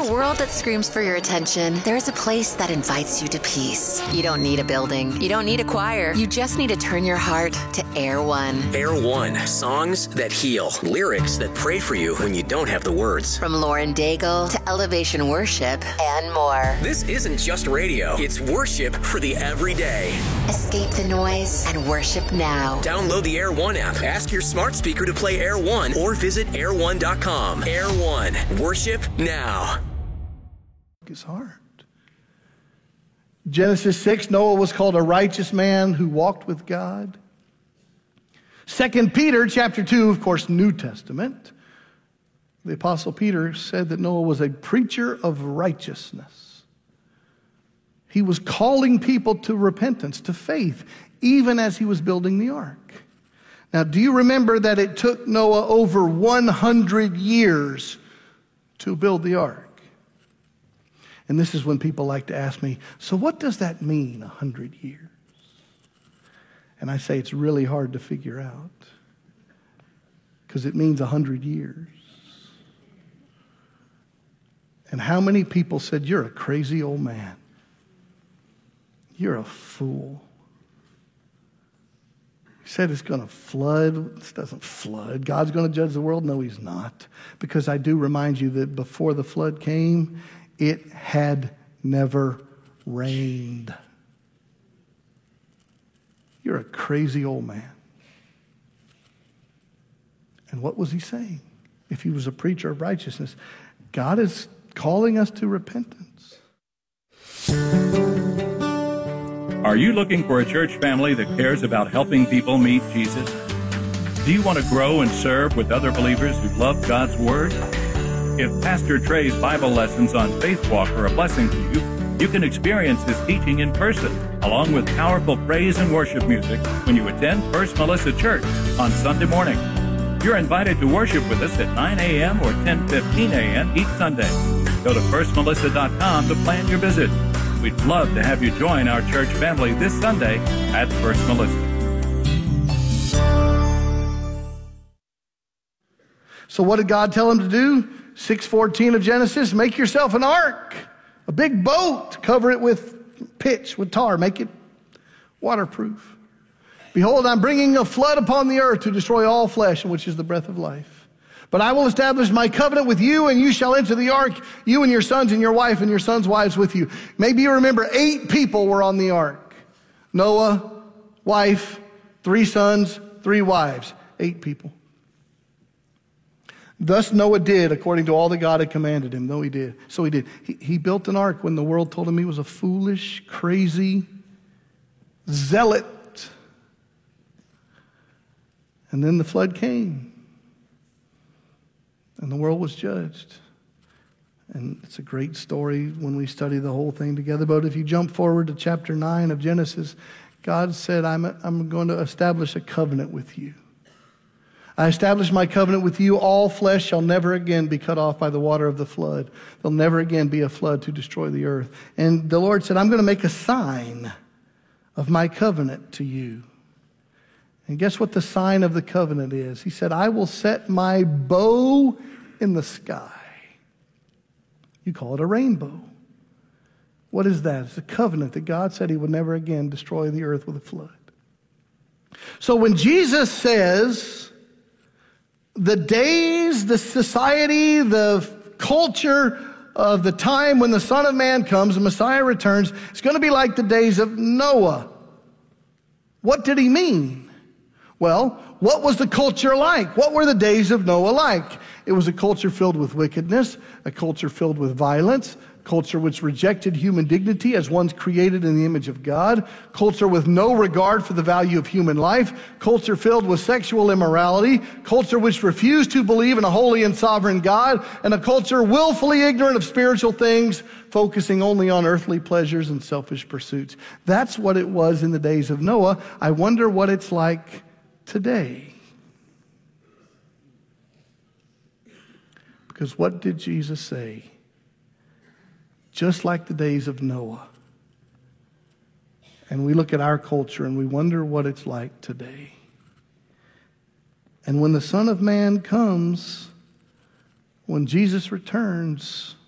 a world that screams for your attention, there's a place that invites you to peace. You don't need a building. You don't need a choir. You just need to turn your heart to Air One. Air One. Songs that heal. Lyrics that pray for you when you don't have the words. From Lauren Daigle to Elevation Worship and more. This isn't just radio. It's worship for the everyday. Escape the noise and worship now. Download the Air One app. Ask your smart speaker to play Air One or visit air1.com. Air One. Worship now. His heart. Genesis 6, Noah was called a righteous man who walked with God. 2 Peter chapter 2, of course, New Testament. The Apostle Peter said that Noah was a preacher of righteousness. He was calling people to repentance, to faith, even as he was building the ark. Now, do you remember that it took Noah over 100 years to build the ark? And this is when people like to ask me, so what does that mean, 100 years? And I say it's really hard to figure out because it means 100 years. And how many people said, you're a crazy old man. You're a fool. He said it's going to flood. This doesn't flood. God's going to judge the world. No, he's not. Because I do remind you that before the flood came, it had never rained. You're a crazy old man. And what was he saying? If he was a preacher of righteousness, God is calling us to repentance. Are you looking for a church family that cares about helping people meet Jesus? Do you want to grow and serve with other believers who love God's Word? If Pastor Trey's Bible lessons on Faith Walk are a blessing to you, you can experience his teaching in person, along with powerful praise and worship music when you attend First Melissa Church on Sunday morning. You're invited to worship with us at 9 a.m. or 10:15 a.m. each Sunday. Go to firstmelissa.com to plan your visit. We'd love to have you join our church family this Sunday at First Melissa. So what did God tell him to do? 6:14 of Genesis, make yourself an ark, a big boat, cover it with pitch, with tar, make it waterproof. Behold, I'm bringing a flood upon the earth to destroy all flesh, which is the breath of life. But I will establish my covenant with you, and you shall enter the ark, you and your sons and your wife and your sons' wives with you. Maybe you remember 8 people were on the ark. Noah, wife, 3 sons, 3 wives, 8 people. Thus Noah did according to all that God had commanded him. Though he did. So he did. He built an ark when the world told him he was a foolish, crazy zealot. And then the flood came. And the world was judged. And it's a great story when we study the whole thing together. But if you jump forward to chapter 9 of Genesis, God said, I'm going to establish a covenant with you. I establish my covenant with you. All flesh shall never again be cut off by the water of the flood. There'll never again be a flood to destroy the earth. And the Lord said, I'm going to make a sign of my covenant to you. And guess what the sign of the covenant is? He said, I will set my bow in the sky. You call it a rainbow. What is that? It's a covenant that God said he would never again destroy the earth with a flood. So when Jesus says the days, the society, the culture of the time when the Son of Man comes, the Messiah returns, it's going to be like the days of Noah. What did he mean? Well, what was the culture like? What were the days of Noah like? It was a culture filled with wickedness, a culture filled with violence, culture which rejected human dignity as one's created in the image of God, culture with no regard for the value of human life, culture filled with sexual immorality, culture which refused to believe in a holy and sovereign God, and a culture willfully ignorant of spiritual things, focusing only on earthly pleasures and selfish pursuits. That's what it was in the days of Noah. I wonder what it's like today. Because what did Jesus say? Just like the days of Noah. And we look at our culture and we wonder what it's like today. And when the Son of Man comes, when Jesus returns,